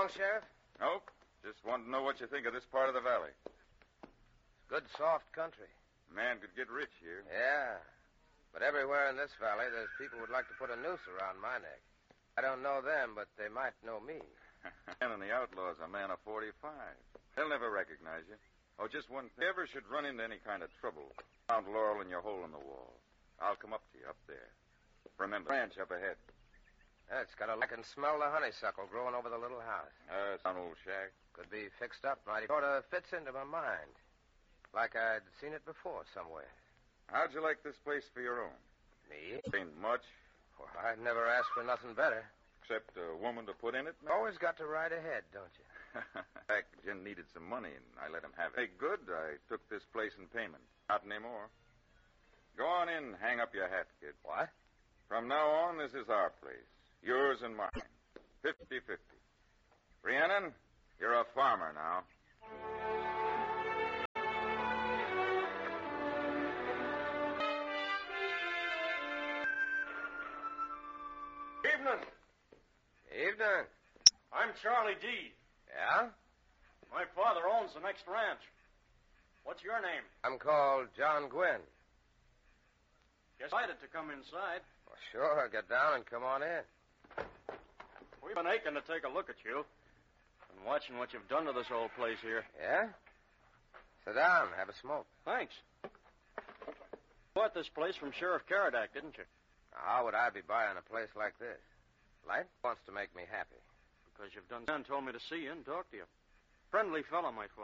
long, Sheriff? Nope. Just want to know what you think of this part of the valley. Good, soft country. Man could get rich here. Yeah. But everywhere in this valley, there's people who'd like to put a noose around my neck. I don't know them, but they might know me. And the outlaw's a man of 45. They'll never recognize you. Oh, just one thing. If you ever should run into any kind of trouble, found Laurel in your hole in the wall, I'll come up to you up there. Remember, ranch up ahead. It's got I can smell the honeysuckle growing over the little house. It's an old shack. Could be fixed up mighty. Sort of fits into my mind. Like I'd seen it before somewhere. How'd you like this place for your own? Me? Ain't much. Well, I'd never ask for nothing better. Except a woman to put in it? Always got to ride ahead, don't you? In fact, Jim needed some money, and I let him have it. Hey, good. I took this place in payment. Not anymore. Go on in and hang up your hat, kid. What? From now on, this is our place. Yours and mine. 50-50. Rhiannon, you're a farmer now. Evening. Evening. I'm Charlie D. Yeah? My father owns the next ranch. What's your name? I'm called John Gwynn. Guess I decided to come inside. Well, sure. Get down and come on in. We've been aching to take a look at you. Been watching what you've done to this old place here. Yeah? Sit down. Have a smoke. Thanks. Bought this place from Sheriff Caradak, didn't you? How would I be buying a place like this? Light wants to make me happy. Because you've done and told me to see you and talk to you. Friendly fellow, my father.